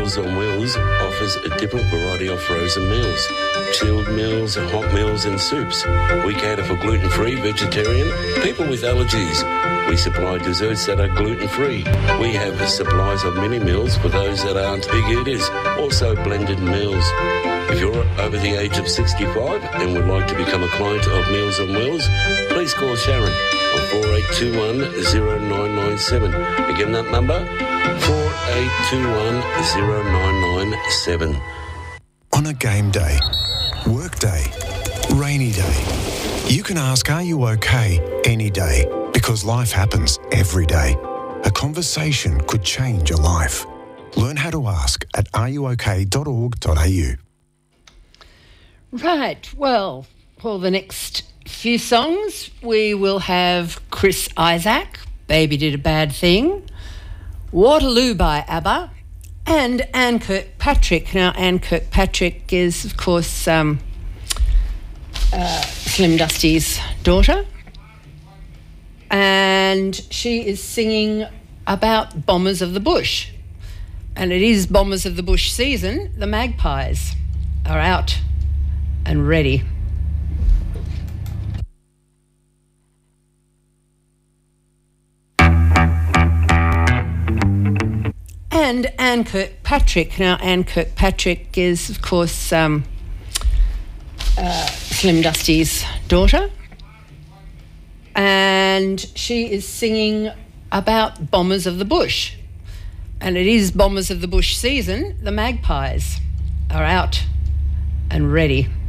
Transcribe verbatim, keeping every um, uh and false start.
Meals on Wheels offers a different variety of frozen meals, chilled meals, hot meals and soups. We cater for gluten-free, vegetarian, people with allergies. We supply desserts that are gluten-free. We have supplies of mini meals for those that aren't big eaters, also blended meals. If you're over the age of sixty-five and would like to become a client of Meals on Wheels, please call Sharon on four eight two one, zero nine nine seven. Again, that number, four eight two one, zero nine nine seven. On a game day, work day, rainy day, you can ask, are you okay, any day, because life happens every day. A conversation could change your life. Learn how to ask at are you okay dot org dot a u. Right, well, for the next few songs, we will have Chris Isaak, Baby Did a Bad Thing, Waterloo by ABBA, and Anne Kirkpatrick. Now, Anne Kirkpatrick is, of course, um, uh, Slim Dusty's daughter, and she is singing about Bombers of the Bush. And it is Bombers of the Bush season. The Magpies are out and ready. And Anne Kirkpatrick. Now, Anne Kirkpatrick is, of course, um, uh, Slim Dusty's daughter, and she is singing about Bombers of the Bush. And it is Bombers of the Bush season. The Magpies are out and ready.